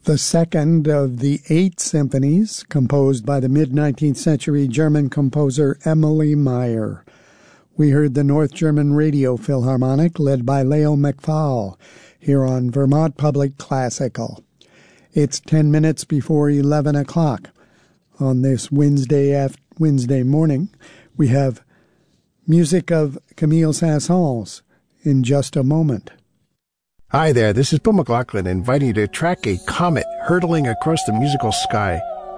the second of the 8 symphonies composed by the mid-19th century German composer Emily Meyer. We heard the North German Radio Philharmonic led by Leo McFaul here on Vermont Public Classical. It's 10 minutes before 11 o'clock. On this Wednesday morning, we have music of Camille Saint-Saëns in just a moment. Hi there, this is Bill McLaughlin inviting you to track a comet hurtling across the musical sky.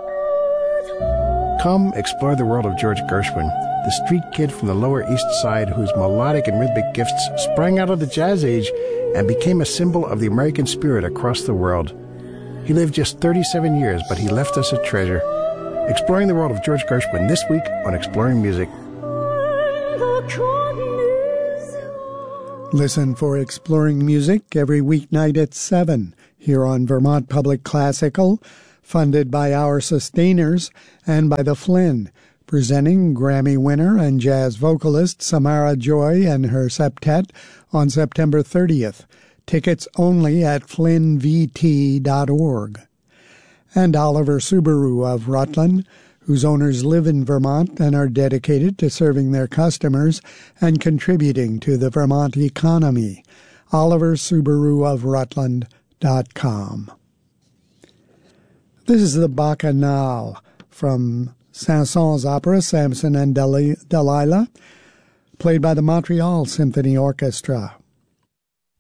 Come explore the world of George Gershwin, the street kid from the Lower East Side whose melodic and rhythmic gifts sprang out of the jazz age and became a symbol of the American spirit across the world. He lived just 37 years, but he left us a treasure. Exploring the world of George Gershwin this week on Exploring Music. Listen for Exploring Music every weeknight at 7 here on Vermont Public Classical, funded by our sustainers and by the Flynn, presenting Grammy winner and jazz vocalist Samara Joy and her septet on September 30th. Tickets only at flynnvt.org. And Oliver Subaru of Rutland, whose owners live in Vermont and are dedicated to serving their customers and contributing to the Vermont economy. OliverSubaruofRutland.com. This is the Bacchanal from Saint-Saëns' opera Samson and Delilah, played by the Montreal Symphony Orchestra.